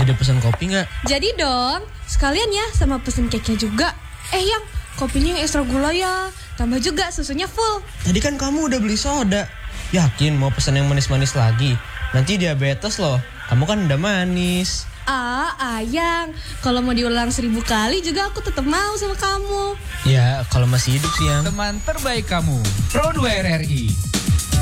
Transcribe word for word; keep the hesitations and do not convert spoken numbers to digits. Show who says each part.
Speaker 1: Ada pesan kopi nggak?
Speaker 2: Jadi dong, sekalian ya sama pesen cake-nya juga. Eh yang, kopinya yang ekstra gula ya. Tambah juga susunya full.
Speaker 1: Tadi kan kamu udah beli soda. Yakin mau pesan yang manis-manis lagi? Nanti diabetes loh. Kamu kan udah manis.
Speaker 2: Ah, Ayang, kalau mau diulang seribu kali juga aku tetap mau sama kamu.
Speaker 1: Ya, kalau masih hidup sih, Yang.
Speaker 3: Teman terbaik kamu, Pro dua R R I.